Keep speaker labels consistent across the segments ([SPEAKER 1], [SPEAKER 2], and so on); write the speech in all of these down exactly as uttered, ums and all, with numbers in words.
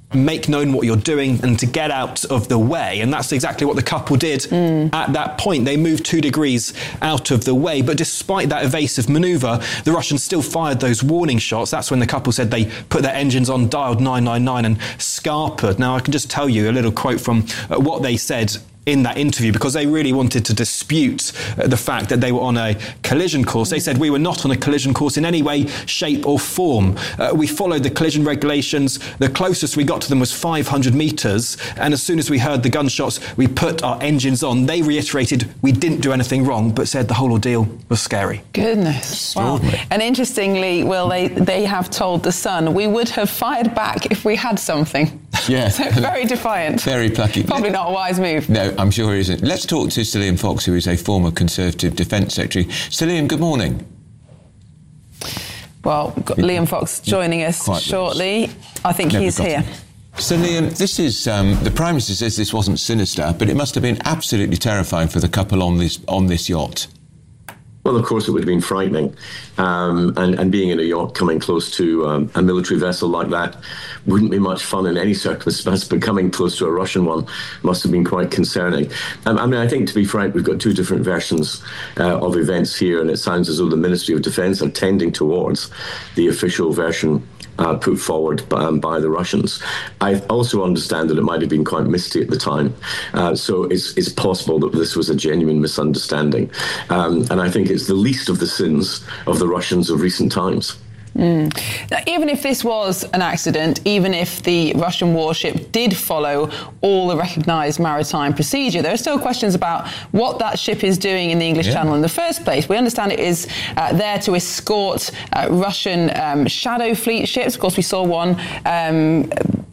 [SPEAKER 1] make known what you're doing and to get out of the way. And that's exactly what the couple did mm. at that point. They moved two degrees out of the way. But despite that evasive manoeuvre, the Russians still fired those warning shots. That's when the couple said they put their engines on, dialed nine nine nine and scarpered. Now, I can just tell you a little quote from uh, what they said in that interview, because they really wanted to dispute uh, the fact that they were on a collision course. They said, we were not on a collision course in any way, shape or form. Uh, we followed the collision regulations. The closest we got to them was five hundred metres. And as soon as we heard the gunshots, we put our engines on. They reiterated we didn't do anything wrong, but said the whole ordeal was scary.
[SPEAKER 2] Goodness. Wow. And interestingly, Will, they, they have told The Sun, we would have fired back if we had something.
[SPEAKER 3] Yeah.
[SPEAKER 2] So very defiant.
[SPEAKER 3] Very plucky.
[SPEAKER 2] Probably not a wise move.
[SPEAKER 3] No, I'm sure he isn't. Let's talk to Sir Liam Fox, who is a former Conservative Defence Secretary. Sir Liam, good morning.
[SPEAKER 2] Well, we've got Liam Fox joining us Quite shortly. Loose. I think Never he's here. Him.
[SPEAKER 3] Sir Liam, this is um, the Prime Minister says this wasn't sinister, but it must have been absolutely terrifying for the couple on this on this yacht.
[SPEAKER 4] Well, of course, it would have been frightening. Um, and, and being in a yacht coming close to um, a military vessel like that wouldn't be much fun in any circumstance, but coming close to a Russian one must have been quite concerning. Um, I mean, I think, to be frank, we've got two different versions uh, of events here, and it sounds as though the Ministry of Defence are tending towards the official version Uh, put forward by, um, by the Russians. I also understand that it might have been quite misty at the time, uh, so it's, it's possible that this was a genuine misunderstanding. Um, and I think it's the least of the sins of the Russians of recent times.
[SPEAKER 2] Mm. Now, even if this was an accident, even if the Russian warship did follow all the recognised maritime procedure, there are still questions about what that ship is doing in the English yeah. Channel in the first place. We understand it is uh, there to escort uh, Russian um, shadow fleet ships. Of course, we saw one um,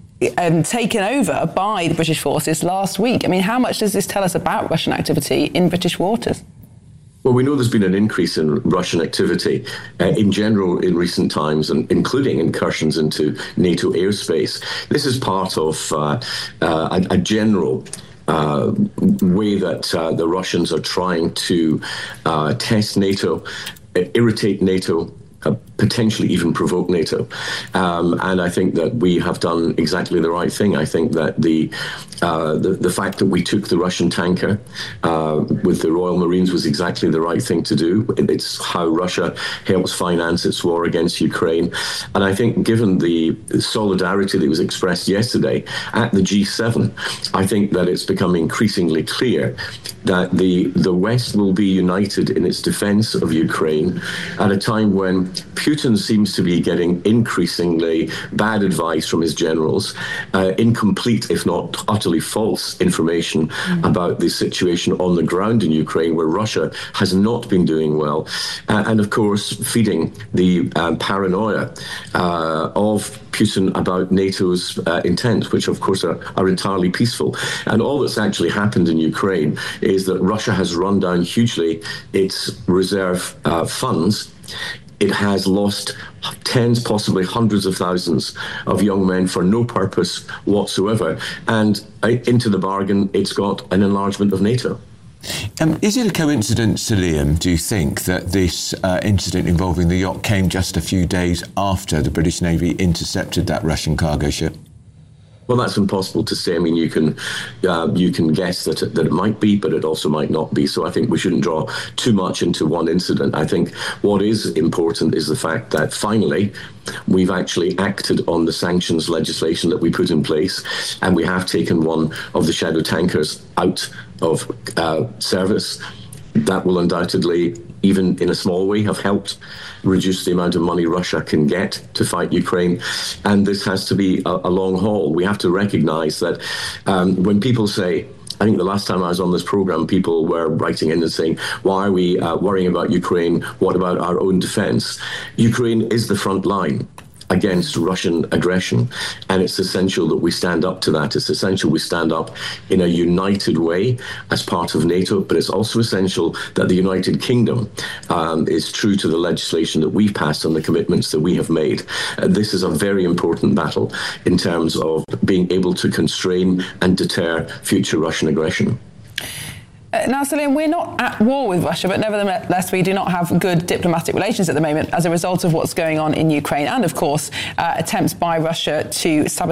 [SPEAKER 2] um, taken over by the British forces last week. I mean, how much does this tell us about Russian activity in British waters?
[SPEAKER 4] Well, we know there's been an increase in Russian activity uh, in general in recent times, and including incursions into NATO airspace. This is part of uh, uh, a, a general uh, way that uh, the Russians are trying to uh, test NATO, irritate NATO, Uh, potentially even provoke NATO. Um, and I think that we have done exactly the right thing. I think that the uh, the, the fact that we took the Russian tanker uh, with the Royal Marines was exactly the right thing to do. It's how Russia helps finance its war against Ukraine. And I think given the solidarity that was expressed yesterday at the G seven, I think that it's become increasingly clear that the, the West will be united in its defense of Ukraine at a time when Putin seems to be getting increasingly bad advice from his generals, uh, incomplete, if not utterly false information mm. about the situation on the ground in Ukraine, where Russia has not been doing well. Uh, and of course, feeding the um, paranoia uh, of Putin about NATO's uh, intent, which of course are, are entirely peaceful. And all that's actually happened in Ukraine is that Russia has run down hugely its reserve uh, funds. It has lost tens, possibly hundreds of thousands of young men for no purpose whatsoever. And into the bargain, it's got an enlargement of NATO.
[SPEAKER 3] Um, is it a coincidence, Sir Liam, do you think, that this uh, incident involving the yacht came just a few days after the British Navy intercepted that Russian cargo ship?
[SPEAKER 4] Well, that's impossible to say. I mean, you can uh, you can guess that it, that it might be, but it also might not be. So I think we shouldn't draw too much into one incident. I think what is important is the fact that finally we've actually acted on the sanctions legislation that we put in place, and we have taken one of the shadow tankers out of uh, service. That will undoubtedly, even in a small way, have helped reduce the amount of money Russia can get to fight Ukraine. And this has to be a, a long haul. We have to recognize that um, when people say, I think the last time I was on this program, people were writing in and saying, why are we uh, worrying about Ukraine? What about our own defense? Ukraine is the front line against Russian aggression, and it's essential that we stand up to that. It's essential we stand up in a united way as part of NATO, but it's also essential that the United Kingdom um, is true to the legislation that we've passed and the commitments that we have made. Uh, this is a very important battle in terms of being able to constrain and deter future Russian aggression.
[SPEAKER 2] Uh, now, Sir Liam, we're not at war with Russia, but nevertheless, we do not have good diplomatic relations at the moment as a result of what's going on in Ukraine and, of course, uh, attempts by Russia to sabotage